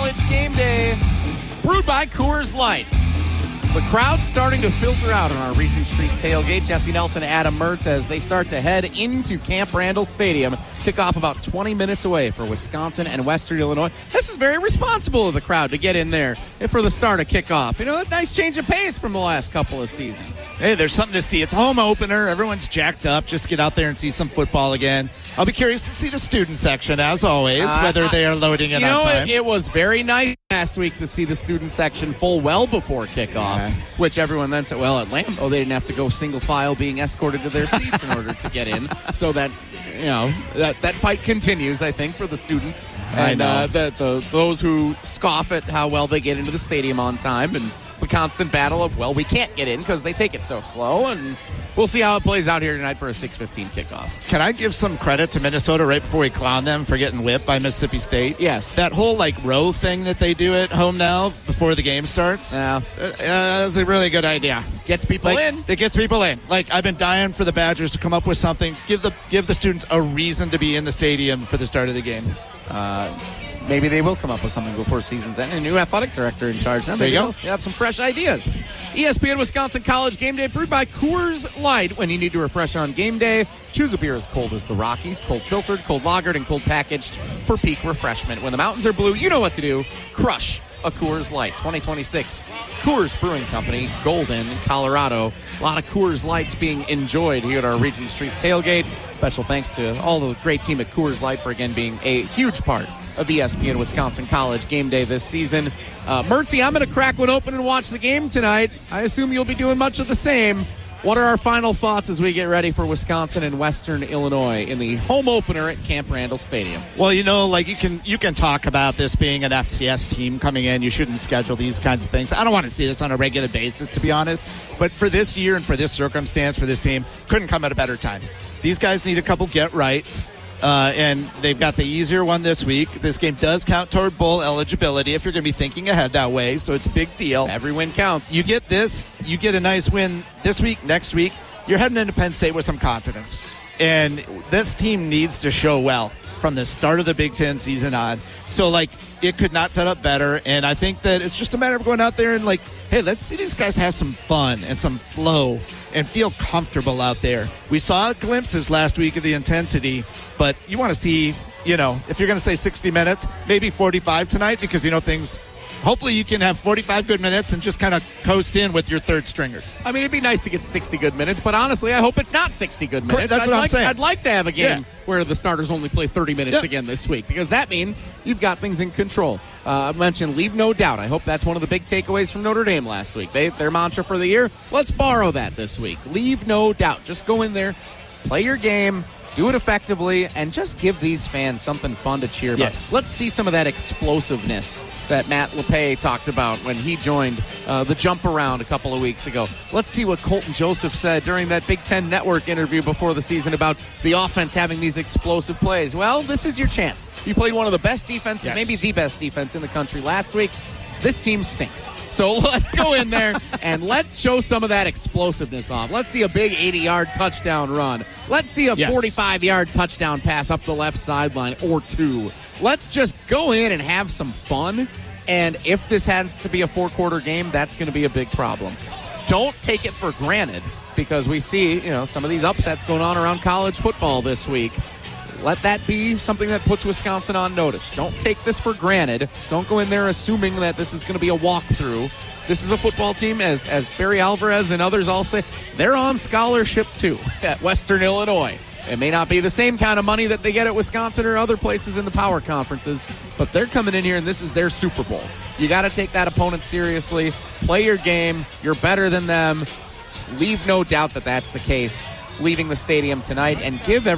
College Game Day, brewed by Coors Light. The crowd's starting to filter out on our Regent Street tailgate. Jesse Nelson, Adam Mertz, as they start to head into Camp Randall Stadium. Kickoff about 20 minutes away for Wisconsin and Western Illinois. This is very responsible of the crowd to get in there for the start of kickoff. You know, a nice change of pace from the last couple of seasons. Hey, there's something to see. It's a home opener. Everyone's jacked up. Just get out there and see some football again. I'll be curious to see the student section, as always, whether they are loading it on time. It was very nice last week to see the student section full well before kickoff, which everyone then said, well, at Lambeau, they didn't have to go single file being escorted to their seats in order to get in. So that, you know, that fight continues, I think, for the students. And those who scoff at how well they get into the stadium on time, and the constant battle of, well, we can't get in because they take it so slow, and we'll see how it plays out here tonight for a 6:15 kickoff. Can I give some credit to Minnesota right before we clown them for getting whipped by Mississippi State? Yes. That whole, row thing that they do at home now before the game starts, that's a really good idea. Gets people in. It gets people in. I've been dying for the Badgers to come up with something. Give the students a reason to be in the stadium for the start of the game. Maybe they will come up with something before season's end. A new athletic director in charge now. There you go. You have some fresh ideas. ESPN Wisconsin College Game Day, brewed by Coors Light. When you need to refresh on game day, choose a beer as cold as the Rockies, cold filtered, cold lagered, and cold packaged for peak refreshment. When the mountains are blue, you know what to do. Crush a Coors Light. 2026 Coors Brewing Company, Golden, Colorado. A lot of Coors Lights being enjoyed here at our Regent Street tailgate. Special thanks to all the great team at Coors Light for, again, being a huge part of ESPN Wisconsin College Game Day this season. Mertzy, I'm going to crack one open and watch the game tonight. I assume you'll be doing much of the same. What are our final thoughts as we get ready for Wisconsin and Western Illinois in the home opener at Camp Randall Stadium? Well, you can talk about this being an FCS team coming in. You shouldn't schedule these kinds of things. I don't want to see this on a regular basis, to be honest. But for this year and for this circumstance for this team, couldn't come at a better time. These guys need a couple get-rights. And they've got the easier one this week. This game does count toward bowl eligibility if you're going to be thinking ahead that way, so it's a big deal. Every win counts. You get this, you get a nice win this week, next week. You're heading into Penn State with some confidence. And this team needs to show well from the start of the Big Ten season on. So, it could not set up better. And I think that it's just a matter of going out there and, hey, let's see these guys have some fun and some flow and feel comfortable out there. We saw glimpses last week of the intensity, but you want to see, if you're going to say 60 minutes, maybe 45 tonight, because, things... Hopefully you can have 45 good minutes and just kind of coast in with your third stringers. I mean, it'd be nice to get 60 good minutes, but honestly, I hope it's not 60 good minutes. That's what I'm saying. I'd like to have a game where the starters only play 30 minutes again this week, because that means you've got things in control. I mentioned leave no doubt. I hope that's one of the big takeaways from Notre Dame last week. Their mantra for the year, let's borrow that this week. Leave no doubt. Just go in there, play your game, do it effectively, and just give these fans something fun to cheer about. Yes. Let's see some of that explosiveness that Matt LePay talked about when he joined the jump around a couple of weeks ago. Let's see what Colton Joseph said during that Big Ten Network interview before the season about the offense having these explosive plays. Well, this is your chance. You played one of the best defenses, maybe the best defense in the country last week. This team stinks. So let's go in there and let's show some of that explosiveness off. Let's see a big 80-yard touchdown run. Let's see a 45-yard touchdown pass up the left sideline or two. Let's just go in and have some fun. And if this has to be a four-quarter game, that's going to be a big problem. Don't take it for granted, because we see, some of these upsets going on around college football this week. Let that be something that puts Wisconsin on notice. Don't take this for granted. Don't go in there assuming that this is going to be a walkthrough. This is a football team, as Barry Alvarez and others all say, they're on scholarship too at Western Illinois. It may not be the same kind of money that they get at Wisconsin or other places in the power conferences, but they're coming in here and this is their Super Bowl. You got to take that opponent seriously. Play your game. You're better than them. Leave no doubt that that's the case leaving the stadium tonight, and give